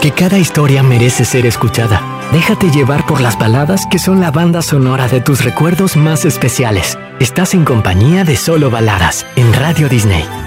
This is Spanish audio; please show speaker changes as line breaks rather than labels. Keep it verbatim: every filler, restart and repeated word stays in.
porque cada historia merece ser escuchada. Déjate llevar por las baladas que son la banda sonora de tus recuerdos más especiales. Estás en compañía de Solo Baladas, en Radio Disney.